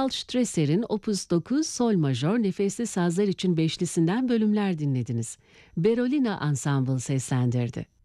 Waldstresser'in Opus 9 Sol Majör Nefesli Sazlar için beşlisinden bölümler dinlediniz. Berolina Ensemble seslendirdi.